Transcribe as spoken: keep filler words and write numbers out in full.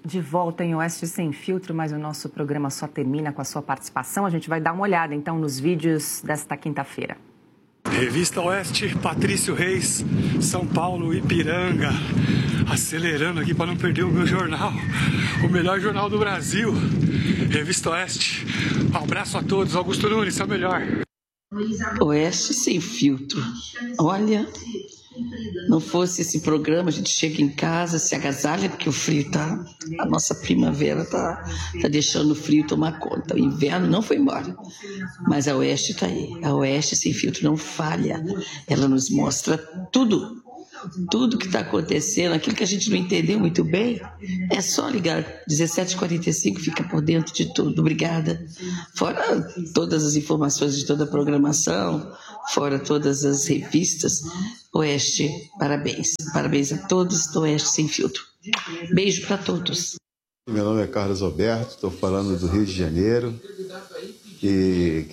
De volta em Oeste Sem Filtro, mas o nosso programa só termina com a sua participação. A gente vai dar uma olhada, então, nos vídeos desta quinta-feira. Revista Oeste, Patrício Reis, São Paulo, Ipiranga. Acelerando aqui para não perder o meu jornal, o melhor jornal do Brasil. Revista Oeste. Um abraço a todos. Augusto Nunes, é o melhor. Oeste Sem Filtro. Olha... Não fosse esse programa, a gente chega em casa, se agasalha, porque o frio tá... A nossa primavera tá, tá deixando o frio tomar conta. O inverno não foi embora. Mas a Oeste tá aí. A Oeste Sem Filtro não falha. Ela nos mostra tudo. Tudo que está acontecendo, aquilo que a gente não entendeu muito bem, é só ligar dezessete e quarenta e cinco, fica por dentro de tudo. Obrigada. Fora todas as informações de toda a programação, fora todas as revistas, Oeste, parabéns. Parabéns a todos do Oeste Sem Filtro. Beijo para todos. Meu nome é Carlos Alberto, estou falando do Rio de Janeiro. E